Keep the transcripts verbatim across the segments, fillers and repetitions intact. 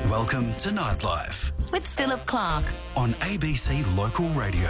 Welcome to Nightlife with Philip Clark on A B C Local Radio.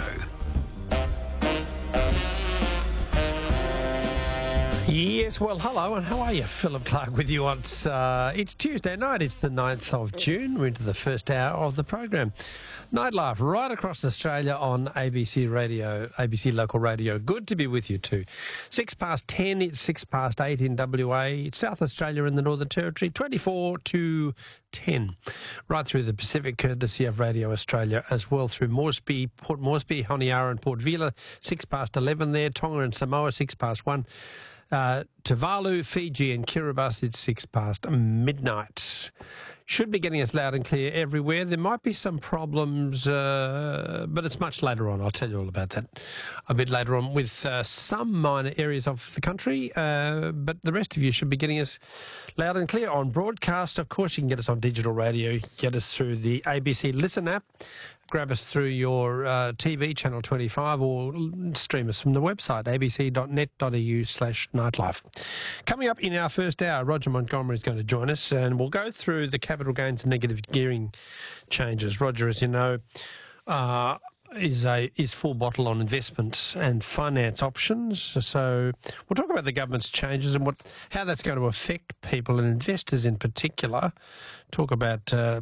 Yes, well, hello, and how are you? Philip Clark with you. It's, uh, it's Tuesday night. It's the ninth of June. We're into the first hour of the program. Nightlife right across Australia on A B C Radio, A B C Local Radio. Good to be with you too. Six past ten, it's six past eight in W A. It's South Australia in the Northern Territory, twenty-four to ten. Right through the Pacific, courtesy of Radio Australia, as well through Moresby, Port Moresby, Honiara and Port Vila, six past eleven there. Tonga and Samoa, six past one. Uh, Tuvalu, Fiji and Kiribati, it's six past midnight. Should be getting us loud and clear everywhere. There might be some problems, uh, but it's much later on. I'll tell you all about that a bit later on with uh, some minor areas of the country, uh, but the rest of you should be getting us loud and clear on broadcast. Of course, you can get us on digital radio, get us through the A B C Listen app, grab us through your uh, T V, Channel twenty-five, or stream us from the website, a b c dot net dot a u slash nightlife. Coming up in our first hour, Roger Montgomery is going to join us, and we'll go through the capital gains and negative gearing changes. Roger, as you know, uh, is a is full bottle on investment and finance options. So we'll talk about the government's changes and what how that's going to affect people and investors in particular. Talk about uh,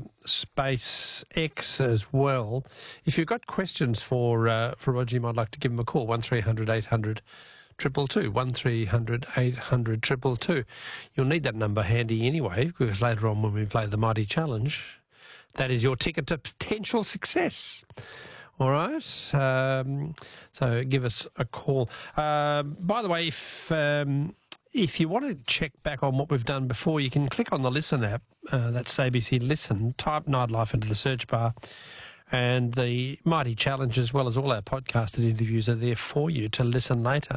SpaceX as well. If you've got questions for uh, for Roger, you might like to give him a call, one three hundred eight hundred two two two, one three hundred eight hundred two two two. You'll need that number handy anyway, because later on when we play the Mighty Challenge, that is your ticket to potential success. All right, um, so give us a call. Uh, by the way, if um, if you want to check back on what we've done before, you can click on the Listen app. Uh, that's A B C Listen. Type Nightlife into the search bar, and the Mighty Challenge, as well as all our podcasted interviews, are there for you to listen later.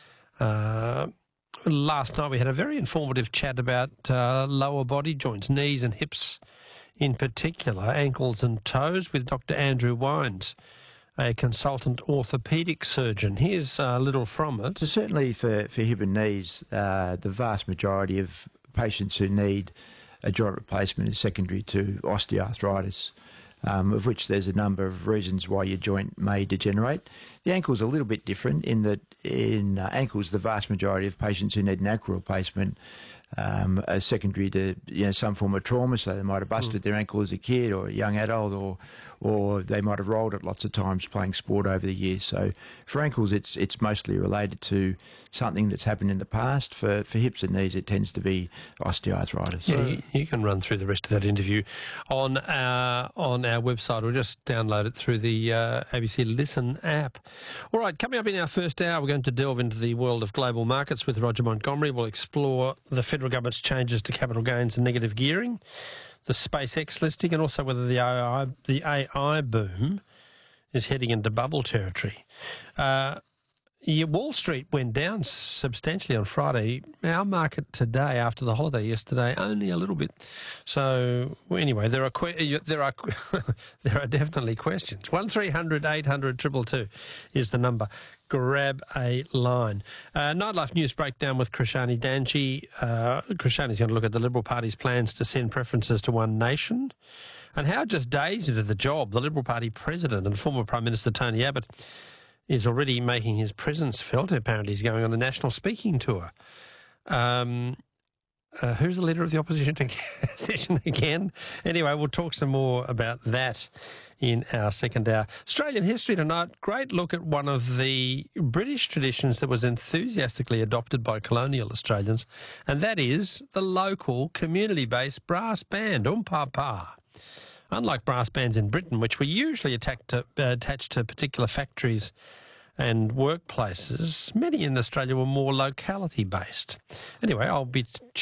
Uh, last night we had a very informative chat about uh, lower body joints, knees and hips in particular, ankles and toes, with Doctor Andrew Wines, a consultant orthopaedic surgeon. Here's a little from it. So certainly for, for hip and knees, uh, the vast majority of patients who need a joint replacement is secondary to osteoarthritis, um, of which there's a number of reasons why your joint may degenerate. The ankle's a little bit different in that in uh, ankles, the vast majority of patients who need an ankle replacement Um, are secondary to you know some form of trauma, so they might have busted mm. their ankle as a kid or a young adult, or or they might have rolled it lots of times playing sport over the years. So for ankles, it's it's mostly related to something that's happened in the past. For for hips and knees, it tends to be osteoarthritis. Yeah, you, you can run through the rest of that interview on our on our website, or just download it through the uh, A B C Listen app. All right, coming up in our first hour, we're going to delve into the world of global markets with Roger Montgomery. We'll explore the federal government's changes to capital gains and negative gearing, the SpaceX listing, and also whether the A I, the A I boom is heading into bubble territory. Uh, yeah, Wall Street went down substantially on Friday. Our market today, after the holiday yesterday, only a little bit. So anyway, there are que- there are there are definitely questions. One three hundred eight hundred two two two is the number. Grab a line. Uh, Nightlife News Breakdown with Krishani Danji. Uh, Krishani's going to look at the Liberal Party's plans to send preferences to One Nation, and how just days into the job, the Liberal Party president and former Prime Minister Tony Abbott is already making his presence felt. Apparently he's going on a national speaking tour. Um, uh, who's the leader of the opposition session again? Anyway, we'll talk some more about that in our second hour. Australian history tonight. Great look at one of the British traditions that was enthusiastically adopted by colonial Australians, and that is the local community-based brass band, Um Pa Pa. Unlike brass bands in Britain, which were usually attacked to, uh, attached to particular factories and workplaces, many in Australia were more locality-based. Anyway, I'll be